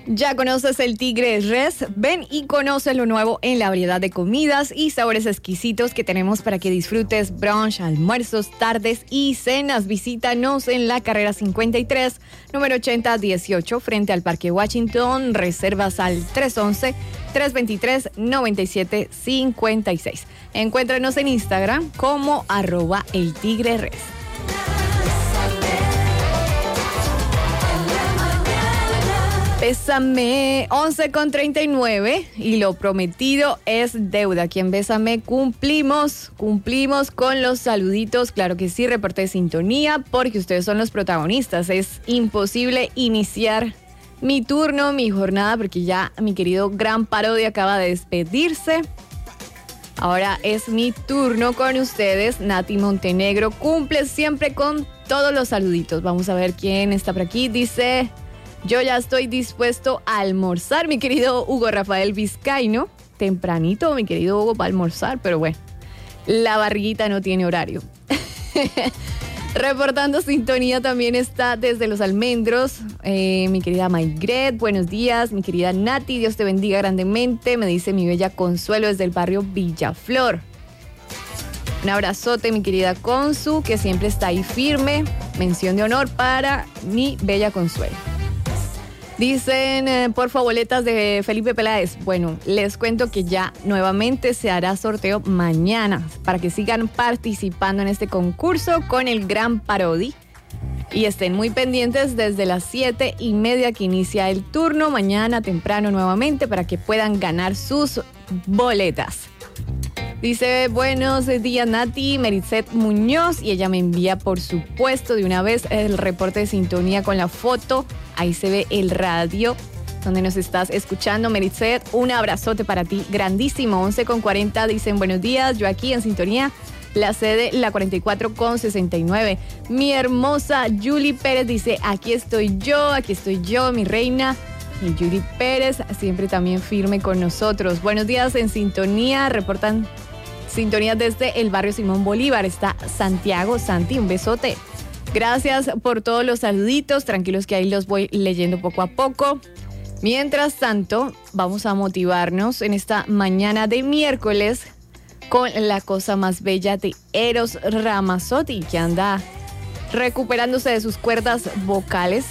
Ya conoces el Tigre Res, ven y conoce lo nuevo en la variedad de comidas y sabores exquisitos que tenemos para que disfrutes brunch, almuerzos, tardes y cenas. Visítanos en la carrera 53, número 8018, frente al Parque Washington. Reservas al 311-323-9756. Encuéntranos en Instagram como @eltigreres. Bésame, 11:39, y lo prometido es deuda. Aquí en Bésame cumplimos con los saluditos. Claro que sí, reporte de sintonía, porque ustedes son los protagonistas. Es imposible iniciar mi turno, mi jornada, porque ya mi querido Gran Parodi acaba de despedirse. Ahora es mi turno con ustedes. Nati Montenegro cumple siempre con todos los saluditos. Vamos a ver quién está por aquí. Dice: yo ya estoy dispuesto a almorzar, mi querido Hugo Rafael Vizcaíno. Tempranito, mi querido Hugo, para almorzar, pero bueno, la barriguita no tiene horario. Reportando sintonía también está desde Los Almendros, mi querida Maigret. Buenos días, mi querida Nati, Dios te bendiga grandemente, me dice mi bella Consuelo desde el barrio Villaflor. Un abrazote, mi querida Consu, que siempre está ahí firme. Mención de honor para mi bella Consuelo. Dicen, porfa, boletas de Felipe Peláez. Bueno, les cuento que ya nuevamente se hará sorteo mañana para que sigan participando en este concurso con el Gran Parodi. Y estén muy pendientes desde las 7:30 que inicia el turno, mañana temprano nuevamente, para que puedan ganar sus boletas. Dice, buenos días Nati, Meritset Muñoz, y ella me envía por supuesto de una vez el reporte de sintonía con la foto. Ahí se ve el radio donde nos estás escuchando, Meritset. Un abrazote para ti, grandísimo. 11:40 dicen, buenos días, yo aquí en sintonía, la sede, la 44,69. Mi hermosa Julie Pérez dice, aquí estoy yo, mi reina. Y Julie Pérez siempre también firme con nosotros. Buenos días en sintonía, reportan sintonía desde el barrio Simón Bolívar. Está Santiago. Santi, un besote. Gracias por todos los saluditos. Tranquilos que ahí los voy leyendo poco a poco. Mientras tanto, vamos a motivarnos en esta mañana de miércoles con la cosa más bella de Eros Ramazzotti, que anda recuperándose de sus cuerdas vocales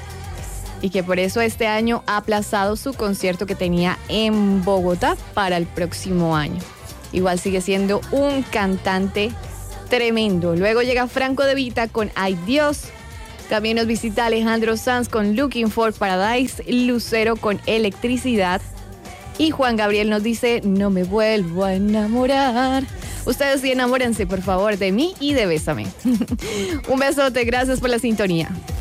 y que por eso este año ha aplazado su concierto que tenía en Bogotá para el próximo año. Igual sigue siendo un cantante tremendo. Luego llega Franco De Vita con Ay Dios. También nos visita Alejandro Sanz con Looking for Paradise, Lucero con Electricidad. Y Juan Gabriel nos dice, no me vuelvo a enamorar. Ustedes sí enamórense, por favor, de mí y de Bésame. Un besote, gracias por la sintonía.